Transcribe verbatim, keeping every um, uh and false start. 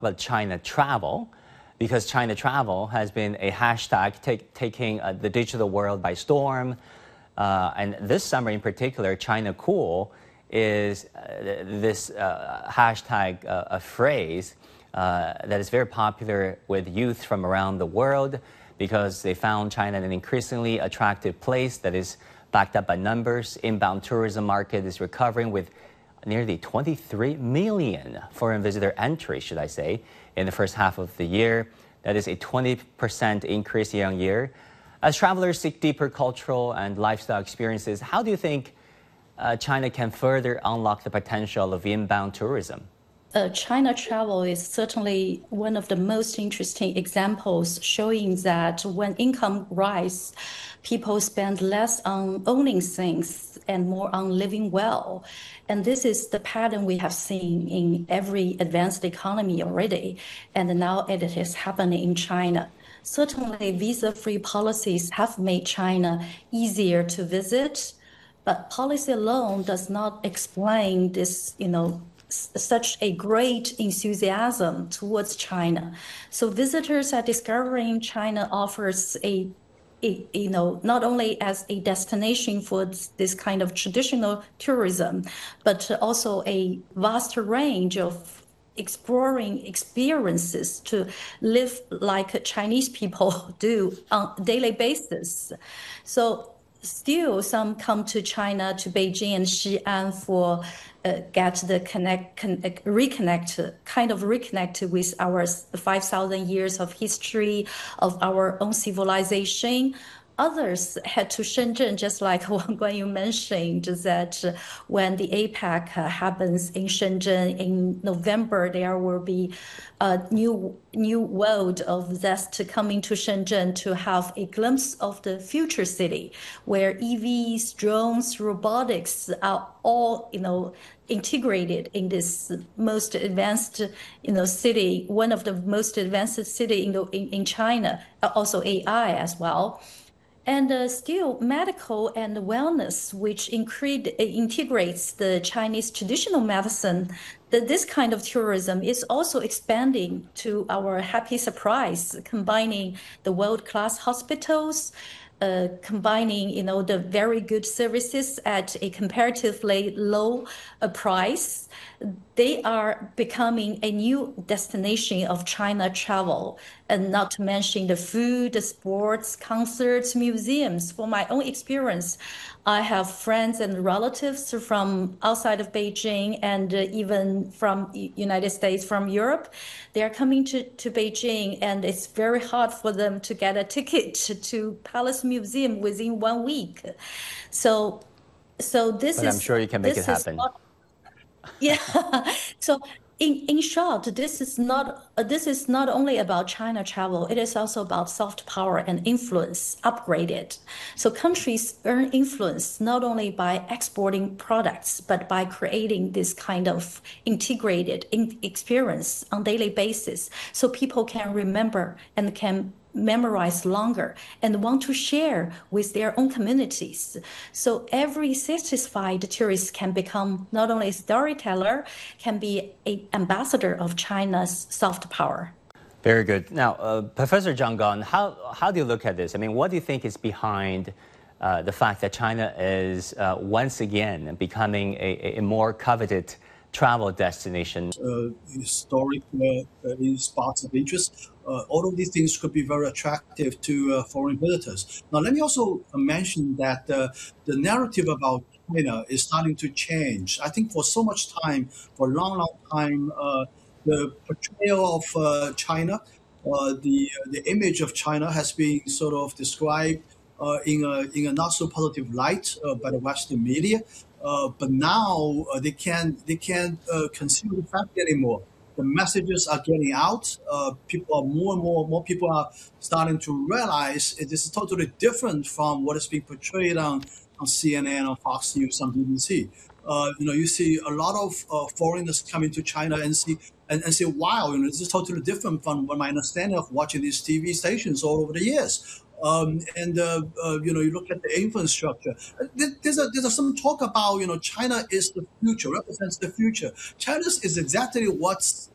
about China travel, because China travel has been a hashtag take, taking uh, the digital world by storm. Uh, and this summer in particular, China Cool is uh, this uh, hashtag, uh, a phrase uh, that is very popular with youth from around the world, because they found China an increasingly attractive place that is backed up by numbers. Inbound tourism market is recovering with nearly twenty-three million foreign visitor entries, should I say, in the first half of the year. That is a twenty percent increase year on year. As travelers seek deeper cultural and lifestyle experiences, how do you think uh, China can further unlock the potential of inbound tourism? Uh, China travel is certainly one of the most interesting examples, showing that when income rise, people spend less on owning things and more on living well. And this is the pattern we have seen in every advanced economy already, and now it is happening in China. Certainly, visa-free policies have made China easier to visit, but policy alone does not explain this, you know, such a great enthusiasm towards China. So visitors are discovering China offers a, a, you know, not only as a destination for this kind of traditional tourism, but also a vast range of exploring experiences to live like Chinese people do on a daily basis. So still some come to China, to Beijing and Xi'an for uh, get the connect, connect, reconnect, kind of reconnect with our five thousand years of history, of our own civilization. Others head to Shenzhen, just like Wang Guanyu mentioned, that when the APEC happens in Shenzhen in November, there will be a new new world of zest coming to Shenzhen to have a glimpse of the future city, where E Vs, drones, robotics are all, you know, integrated in this most advanced, you know, city, one of the most advanced city in the, in, in China, also A I as well. And uh, still, medical and wellness, which increed, integrates the Chinese traditional medicine, that this kind of tourism is also expanding to our happy surprise, combining the world-class hospitals, uh, combining, you know, the very good services at a comparatively low uh, price. They are becoming a new destination of China travel, and not to mention the food, the sports, concerts, museums. For my own experience, I have friends and relatives from outside of Beijing and uh, even from United States, from Europe. They are coming to, to Beijing, and it's very hard for them to get a ticket to Palace Museum within one week. So, so this but is. I'm sure you can make it happen. Not, yeah. So in, in short, this is not uh, this is not only about China travel. It is also about soft power and influence upgraded. So countries earn influence not only by exporting products, but by creating this kind of integrated in experience on daily basis, so people can remember and can memorize longer and want to share with their own communities. So every satisfied tourist can become not only a storyteller, can be an ambassador of China's soft power. Very good. Now, uh, Professor Zhang Gang, how, how do you look at this? I mean, what do you think is behind uh, the fact that China is uh, once again becoming a, a more coveted travel destination? Uh, historic uh, spots of interest. Uh, all of these things could be very attractive to uh, foreign visitors. Now, let me also mention that uh, the narrative about China is starting to change. I think for so much time, for a long, long time, uh, the portrayal of uh, China, uh, the the image of China has been sort of described uh, in a in a not so positive light uh, by the Western media. Uh, but now uh, they can't they can't uh, conceal the fact anymore. The messages are getting out. Uh, people are more and more more people are starting to realize it is totally different from what is being portrayed on, on C N N, on Fox News, on B B C. Uh, you know, you see a lot of uh, foreigners coming to China and see and, and say, "Wow, you know, this is totally different from what my understanding of watching these T V stations all over the years." Um, and uh, uh, you know, you look at the infrastructure. There's a, there's a, some talk about, you know, China is the future, represents the future. China is exactly what's